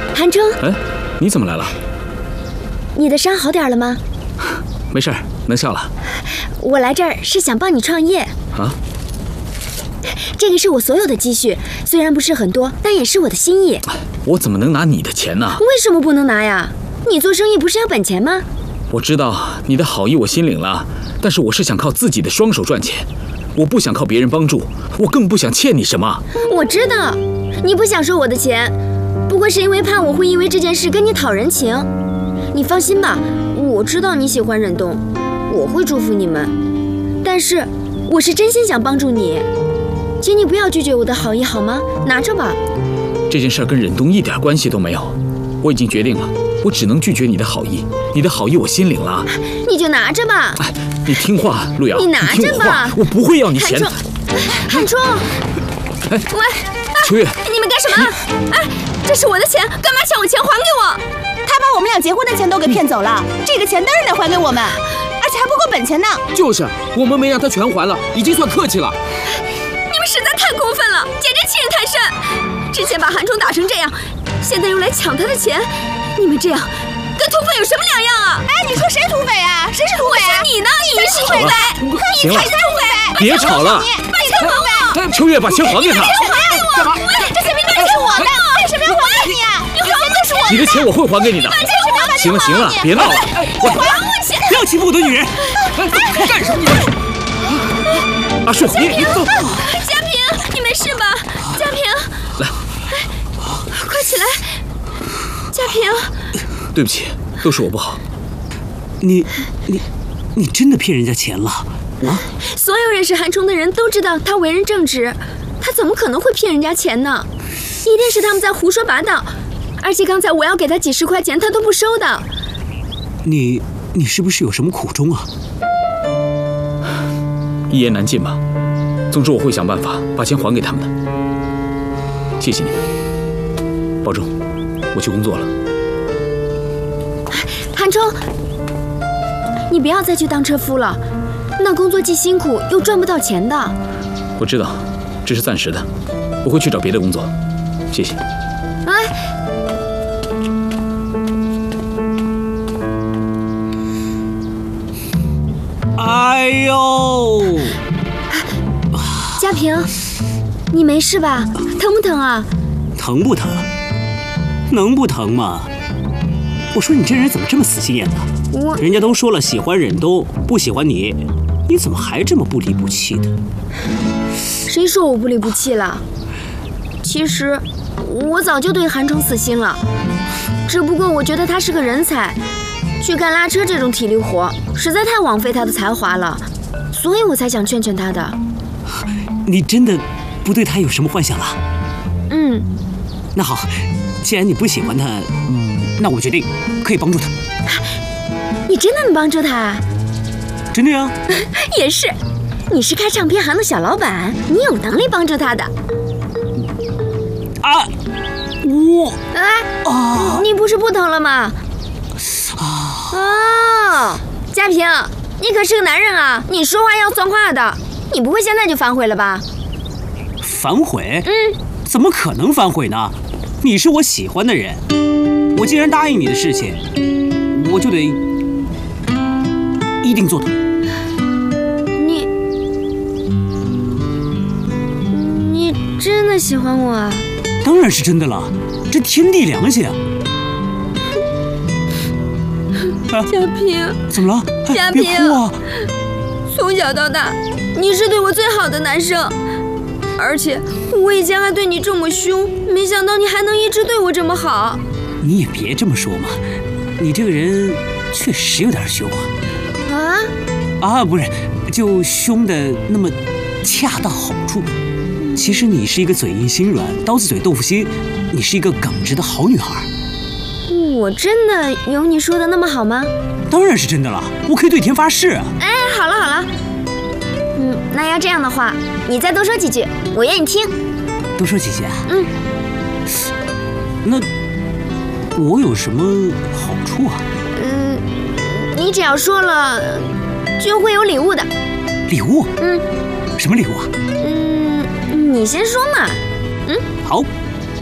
韩冲， 哎，你怎么来了？ 你的伤好点了吗？ 没事儿，能笑了。 我来这儿是想帮你创业啊。 这个是我所有的积蓄，虽然不是很多，但也是我的心意。 我怎么能拿你的钱呢？ 为什么不能拿呀？你做生意不是要本钱吗？ 我知道你的好意我心领了，但是我是想靠自己的双手赚钱，我不想靠别人帮助，我更不想欠你什么。 我知道，你不想收我的钱，不过是因为怕我会因为这件事跟你讨人情。你放心吧，我知道你喜欢忍冬，我会祝福你们。但是我是真心想帮助你，请你不要拒绝我的好意好吗？拿着吧。 这件事跟忍冬一点关系都没有，我已经决定了，我只能拒绝你的好意，你的好意我心领了。 你就拿着吧。 哎，你听话，陆瑶， 你拿着吧。 我不会要你钱。 韩冲， 哎， 喂， 秋月， 你们干什么？哎，这是我的钱，干嘛抢我钱？还给我！ 他把我们俩结婚的钱都给骗走了，这个钱当然得还给我们，而且还不够本钱呢。 就是，我们没让他全还了，已经算客气了。 你们实在太过分了，简直欺人太甚！之前把韩冲打成这样，现在又来抢他的钱，你们这样跟土匪有什么两样啊？ 哎，你说谁土匪啊？谁是土匪啊？ 我说你呢，你是土匪， 行了，别吵了， 把钱还我！ 秋月，把钱还给他。 还给我！这钱明明是我的，为什么要还给你啊？你还的是我的。 你的钱我会还给你的。行了行了，别闹了， 还我钱！ 不要欺负我的女人！干什么你？ 阿顺，你走。 嘉平，你没事吧？嘉平， 来， 快起来！嘉平， 对不起，都是我不好。 你真的骗人家钱了？ 所有认识韩冲的人都知道他为人正直，他怎么可能会骗人家钱呢？一定是他们在胡说八道。而且刚才我要给他几十块钱，他都不收的。 你是不是有什么苦衷啊？ 一言难尽吧。总之我会想办法把钱还给他们的。谢谢你，保重，我去工作了。 韩冲，你不要再去当车夫了，那工作既辛苦又赚不到钱的。 我知道，这是暂时的，我会去找别的工作。谢谢。 哎。 哎呦！ 嘉平，你没事吧？疼不疼啊？ 疼不疼？能不疼吗？我说你这人怎么这么死心眼呢？人家都说了喜欢忍冬，不喜欢你，你怎么还这么不离不弃的？ 谁说我不离不弃了？其实我早就对韩冲死心了，只不过我觉得他是个人才。去干拉车这种体力活，实在太枉费他的才华了，所以我才想劝劝他的。 你真的不对他有什么幻想了？ 嗯。 那好，既然你不喜欢他，那我决定可以帮助他。 你真的能帮助他？ 真的呀。 也是，你是开唱片行的小老板，你有能力帮助他的。 啊！我你不是不疼了吗？哦，嘉平，你可是个男人啊！你说话要算话的，你不会现在就反悔了吧？ 反悔？怎么可能反悔呢？你是我喜欢的人，我既然答应你的事情，我就得一定做到。 你真的喜欢我啊？ 当然是真的了，这天地良心啊！ 嘉平， 怎么了？ 嘉平， 别哭啊！ 从小到大，你是对我最好的男生，而且我以前还对你这么凶，没想到你还能一直对我这么好。 你也别这么说嘛，你这个人确实有点凶啊！不是，就凶的那么恰到好处。其实你是一个嘴硬心软、刀子嘴豆腐心，你是一个耿直的好女孩。 我真的有你说的那么好吗？ 当然是真的了，我可以对天发誓啊！ 哎，好了，那要这样的话，你再多说几句，我愿意听。 多说几句啊？那我有什么好处啊？ 你只要说了，就会有礼物的。 礼物？什么礼物啊？ 你先说嘛。 好。